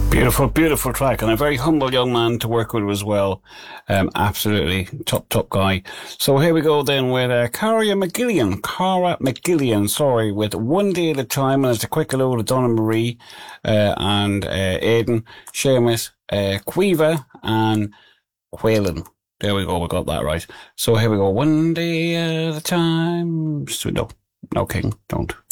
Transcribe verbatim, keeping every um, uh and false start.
Beautiful, beautiful track, and a very humble young man to work with as well. Um, absolutely top, top guy. So here we go then with uh, Cara McGillian, Cara McGillian, sorry, with One Day at a Time, and it's a quick hello to Donna Marie uh, and uh, Aidan, Seamus, uh, Quiva, and Quaylen. There we go, we got that right. So here we go, One Day at a Time. So, no, no, King, don't.